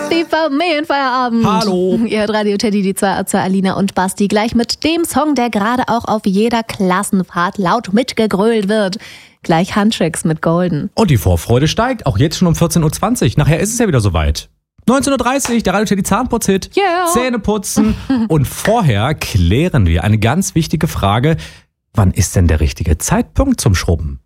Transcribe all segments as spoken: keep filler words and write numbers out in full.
Die Familienfeierabend. Hallo. Ihr hört Radio Teddy, die zwei Ötzer, Alina und Basti, gleich mit dem Song, der gerade auch auf jeder Klassenfahrt laut mitgegrölt wird. Gleich Handtricks mit Golden. Und die Vorfreude steigt, auch jetzt schon um vierzehn Uhr zwanzig. Nachher ist es ja wieder soweit. neunzehn Uhr dreißig, der Radio Teddy Zahnputz-Hit. Yeah. Zähne putzen. Und vorher klären wir eine ganz wichtige Frage. Wann ist denn der richtige Zeitpunkt zum Schrubben?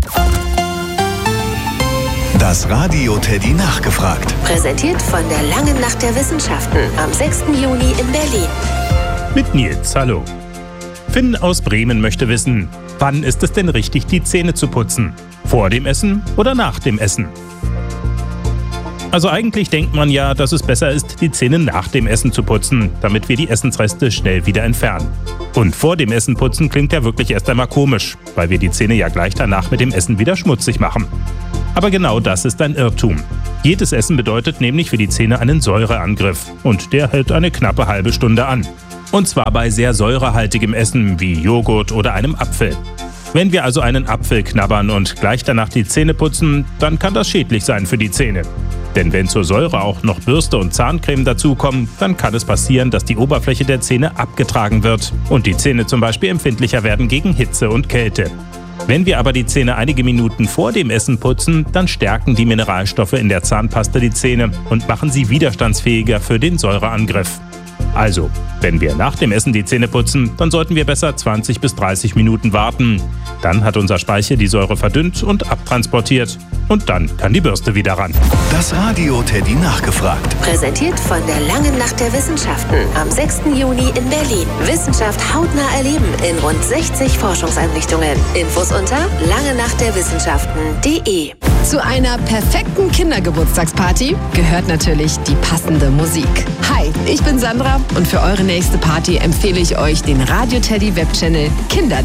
Das Radio Teddy nachgefragt. Präsentiert von der Langen Nacht der Wissenschaften am sechsten Juni in Berlin. Mit Nils, hallo. Finn aus Bremen möchte wissen, wann ist es denn richtig, die Zähne zu putzen? Vor dem Essen oder nach dem Essen? Also eigentlich denkt man ja, dass es besser ist, die Zähne nach dem Essen zu putzen, damit wir die Essensreste schnell wieder entfernen. Und vor dem Essen putzen klingt ja wirklich erst einmal komisch, weil wir die Zähne ja gleich danach mit dem Essen wieder schmutzig machen. Aber genau das ist ein Irrtum. Jedes Essen bedeutet nämlich für die Zähne einen Säureangriff und der hält eine knappe halbe Stunde an. Und zwar bei sehr säurehaltigem Essen wie Joghurt oder einem Apfel. Wenn wir also einen Apfel knabbern und gleich danach die Zähne putzen, dann kann das schädlich sein für die Zähne. Denn wenn zur Säure auch noch Bürste und Zahncreme dazukommen, dann kann es passieren, dass die Oberfläche der Zähne abgetragen wird und die Zähne zum Beispiel empfindlicher werden gegen Hitze und Kälte. Wenn wir aber die Zähne einige Minuten vor dem Essen putzen, dann stärken die Mineralstoffe in der Zahnpasta die Zähne und machen sie widerstandsfähiger für den Säureangriff. Also, wenn wir nach dem Essen die Zähne putzen, dann sollten wir besser zwanzig bis dreißig Minuten warten. Dann hat unser Speichel die Säure verdünnt und abtransportiert. Und dann kann die Bürste wieder ran. Das Radio Teddy nachgefragt. Präsentiert von der Langen Nacht der Wissenschaften am sechsten Juni in Berlin. Wissenschaft hautnah erleben in rund sechzig Forschungseinrichtungen. Infos unter langenachtderwissenschaften punkt de. Zu einer perfekten Kindergeburtstagsparty gehört natürlich die passende Musik. Hi, ich bin Sandra und für eure nächste Party empfehle ich euch den Radio Teddy Webchannel Kinder.